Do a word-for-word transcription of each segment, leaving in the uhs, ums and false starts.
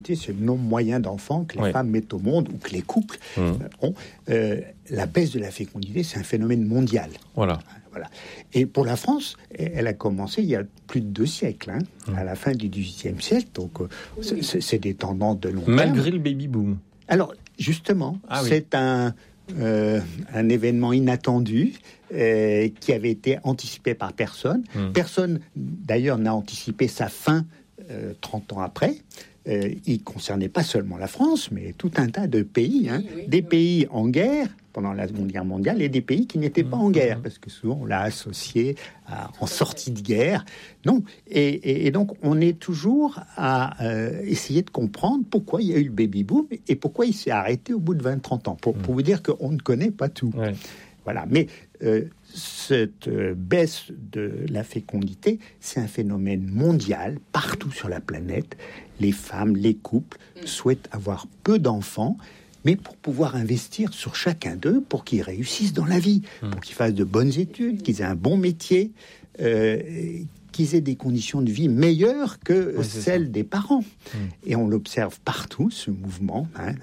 c'est le nombre moyen d'enfants que les oui. femmes mettent au monde ou que les couples mmh. euh, ont. Euh, la baisse de la fécondité, c'est un phénomène mondial. Voilà. Voilà. Et pour la France, elle a commencé il y a plus de deux siècles, hein, mmh. à la fin du dix-huitième siècle. Donc, euh, c'est, c'est, c'est des tendances de long terme. Malgré le baby-boom. Alors, justement, ah, c'est oui. un, euh, un événement inattendu euh, qui avait été anticipé par personne. Mmh. Personne, d'ailleurs, n'a anticipé sa fin euh, trente ans après. Euh, il ne concernait pas seulement la France, mais tout un tas de pays. Hein, oui, oui, des oui. pays en guerre pendant la Seconde Guerre mondiale et des pays qui n'étaient pas en guerre, parce que souvent on l'a associé à, en sortie de guerre. Non, et, et, et donc on est toujours à euh, essayer de comprendre pourquoi il y a eu le baby-boom et pourquoi il s'est arrêté au bout de vingt à trente ans, pour, pour vous dire qu'on ne connaît pas tout. Ouais. Voilà, mais euh, cette euh, baisse de la fécondité, c'est un phénomène mondial, partout sur la planète. Les femmes, les couples souhaitent avoir peu d'enfants, mais pour pouvoir investir sur chacun d'eux, pour qu'ils réussissent dans la vie, mmh. pour qu'ils fassent de bonnes études, qu'ils aient un bon métier, euh, qu'ils aient des conditions de vie meilleures que oui, celles ça. des parents. Mmh. Et on l'observe partout, ce mouvement. Hein,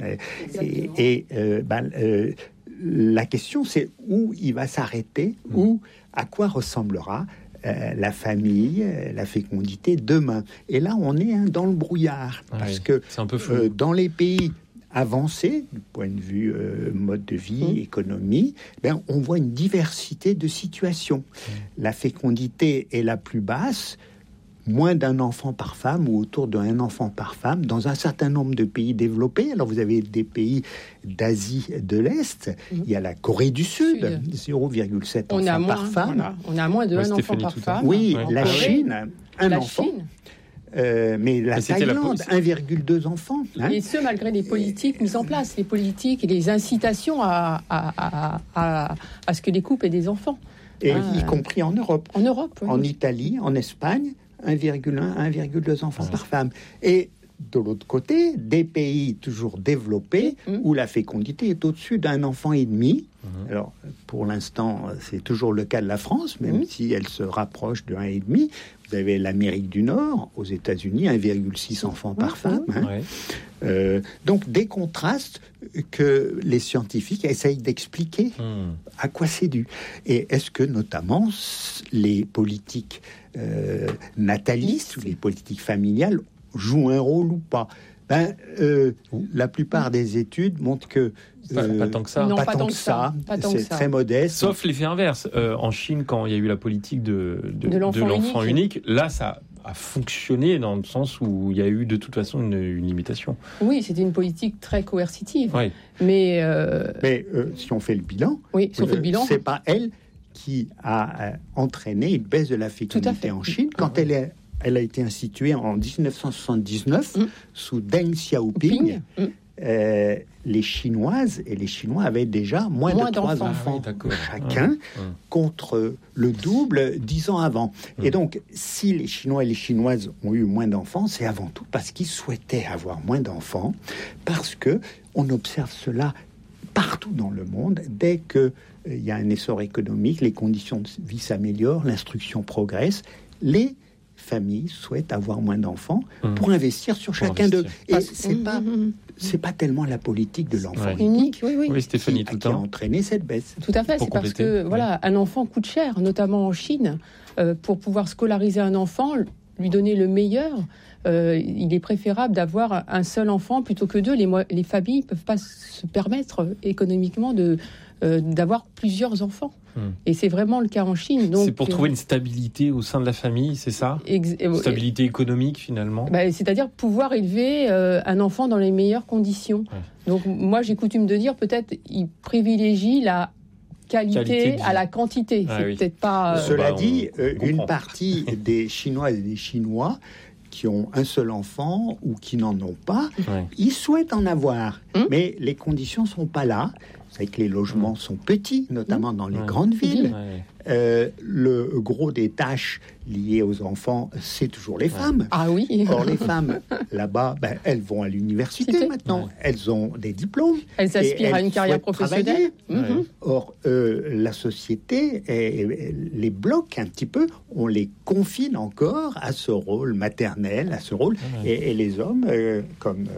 et et euh, ben, euh, la question, c'est où il va s'arrêter, mmh. ou à quoi ressemblera Euh, la famille, euh, la fécondité demain. Et là, on est hein, dans le brouillard. Ah parce oui, que c'est un peu flou. Euh, dans les pays avancés, du point de vue euh, mode de vie, mmh. économie, ben, on voit une diversité de situations. Mmh. La fécondité est la plus basse, moins d'un enfant par femme ou autour d'un enfant par femme dans un certain nombre de pays développés. Alors vous avez des pays d'Asie de l'Est, mmh. il y a la Corée du Sud, Sud. zéro virgule sept on enfants a moins, par femme. Voilà. On a moins de ouais, un enfant par femme. Oui, ouais. la Chine, un la enfant. Chine. Euh, mais la mais Thaïlande, la... un virgule deux enfants. Hein. Et ce, malgré les politiques mises en place, les politiques et les incitations à, à, à, à, à ce que les couples aient des enfants. Et hein, y compris en Europe. En Europe, oui. En Italie, en Espagne, un virgule un, un virgule deux enfants ouais. par femme. Et de l'autre côté, des pays toujours développés mmh. où la fécondité est au-dessus d'un enfant et demi. Mmh. Alors, pour l'instant, c'est toujours le cas de la France, même mmh. si elle se rapproche de un et demi. Vous avez l'Amérique du Nord, aux États-Unis, un virgule six enfants mmh. par femme. Hein. Ouais. Euh, donc, des contrastes que les scientifiques essayent d'expliquer mmh. à quoi c'est dû. Et est-ce que, notamment, les politiques euh, natalistes ou les politiques familiales jouent un rôle ou pas? Ben, euh, la plupart des études montrent que pas, euh, pas tant que ça, non, pas, pas tant que ça, ça. ça. c'est très modeste. Sauf l'effet inverse. Euh, en Chine, quand il y a eu la politique de, de, de l'enfant, de l'enfant unique. unique, là, ça a fonctionné dans le sens où il y a eu de toute façon une, une limitation. Oui, c'était une politique très coercitive. Oui. Mais, euh... mais euh, si on fait le bilan, oui, si on fait le bilan, c'est pas elle qui a euh, entraîné une baisse de la fécondité en Chine quand mmh. elle est Elle a été instituée en dix-neuf cent soixante-dix-neuf mmh. sous Deng Xiaoping. Mmh. Euh, les Chinoises et les Chinois avaient déjà moins, moins de trois enfants ah, oui, chacun, mmh. contre le double dix ans avant. Mmh. Et donc, si les Chinois et les Chinoises ont eu moins d'enfants, c'est avant tout parce qu'ils souhaitaient avoir moins d'enfants, parce que on observe cela partout dans le monde. Dès que il euh, y a un essor économique, les conditions de vie s'améliorent, l'instruction progresse, les familles souhaitent avoir moins d'enfants mmh. pour investir sur pour chacun d'eux. Et parce... c'est mmh. pas c'est pas tellement la politique de l'enfant ouais. unique, oui, oui. oui Stéphanie, qui, tout qui a entraîné cette baisse. Tout à fait, pour c'est compléter. Parce que ouais. voilà, un enfant coûte cher, notamment en Chine. Euh, pour pouvoir scolariser un enfant, lui donner le meilleur, euh, il est préférable d'avoir un seul enfant plutôt que deux. Les, mo- les familles ne peuvent pas se permettre économiquement de, euh, d'avoir plusieurs enfants. Hum. Et c'est vraiment le cas en Chine. Donc, c'est pour trouver une stabilité au sein de la famille, c'est ça ? Ex- Une stabilité économique, finalement ? Bah, c'est-à-dire pouvoir élever euh, un enfant dans les meilleures conditions. Ouais. Donc moi, j'ai coutume de dire, peut-être, il privilégie la qualité, qualité à la quantité. Ah, c'est oui. peut-être pas... Euh... Cela bah, dit, euh, une partie des Chinoises et des Chinois qui ont un seul enfant ou qui n'en ont pas, ouais. ils souhaitent en avoir, hum? mais les conditions ne sont pas là. Vous savez que les logements sont petits, notamment dans les ouais. grandes villes. Ouais. Euh, le gros des tâches liées aux enfants, c'est toujours les femmes. Ah oui. Or, les femmes, là-bas, ben, elles vont à l'université C'était. maintenant. Ouais. Elles ont des diplômes. Elles aspirent à une carrière professionnelle. Mm-hmm. Or, euh, la société est, les bloque un petit peu. On les confine encore à ce rôle maternel, à ce rôle. Ouais. Et, et les hommes, euh, comme